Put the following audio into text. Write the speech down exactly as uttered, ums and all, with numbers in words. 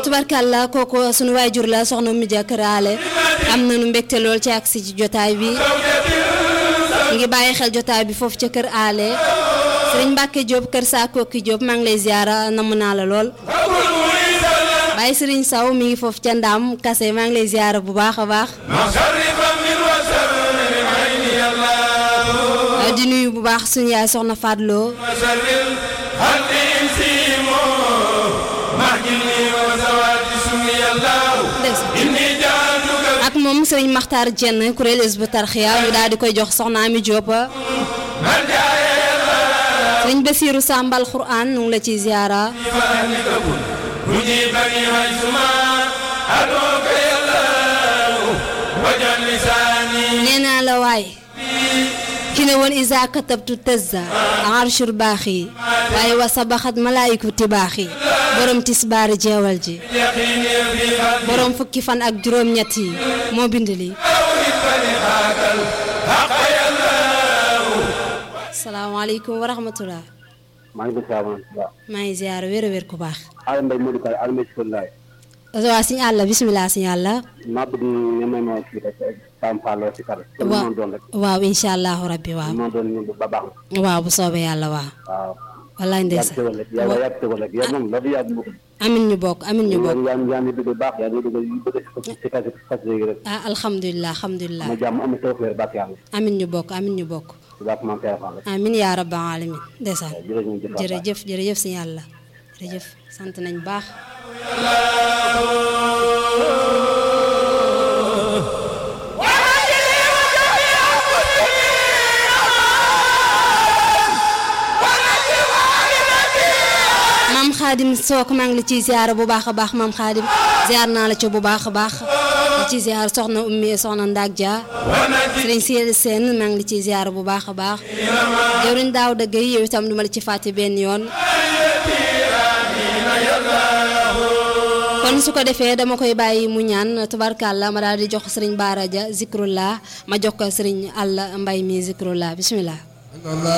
tubarkalla kooku sunu waajur la soxna mi jàkkaraale am nañu mbégte lool ci agsi ci jotaay bi ngi bàyyi xel jotaay bi foofu ca kër aale Sëriñ Mbàkke Diop kër saa kooki Diop maa ngi lay ziara namm naa la lool Baye Sëriñ Saw mi ngi foofu ca Ndaam kase maa ngi lay ziara bu baax a baax di nuyu bu baax suñu yaay soxna Fadlo ak moom Sëriñ Maxtaar Jenn kuréel Hizbut Tarqiyyah ñu daal di koy jox soxna Ami Diop Sëriñ Basiiru Sambal Qur'an nu ngi la ciy ziara nee naa la waay ki ne woon isa katabtu tazza arshur baaxi waaye wa sabaxat malaayiku tibaaxi borom tisbaari jeewal ji borom fukki fan ak juróom ñett yi moo bind li salaamaaleykum wa rahmatullah maa ngi salaam maa ngi ziar wér wér ku baax ala mbay Modou Kay ala mbay Sikonaay waa siñ àlla bismillah siñ àlla maa bëgg nga may ma kii rek Pam Fallo si kar waaw waaw insha allahu rabbi waaw moo doon ñu ba baax waaw bu soobee yàlla waaw waaw wallaay ndeysaan yàlla yàgg tegal rek yow moom la du yàgg bokk amin ñu bokk amin ñu bokk yaa yaa ngi dugg baax yaa ngi dugg yu bëgg ci kasi kasi rek ah alhamdulilah alhamdulilah ma jàmm am tawfeex baax yàlla amin ñu bokk amin ñu bokk baax maam Pam Fallo amin yaa rabbal alamin ndeysaan jërëjëf jërëjëf jërëjëf si yàlla jërëjëf sant nañ baax maam Xaadim Sook maa ngi la ciy ziar bu baax a baax maam Xaadim ziar naa la ci bu baax a baax la ciy ziar soxna ummi soxna Ndak Dia sëriñ Seel Seen maa ngi la ciy ziar bu baax a baax jëwriñ daaw dëgg yi yow itam duma la ci fàtte benn yoon kon su ko defee dama koy bàyyi mu ñaan tubarkàlla ma daal di jox sëriñ Baara Dia zikrullah ma jox ko sëriñ Alla Mbay mi zikrullah bismillah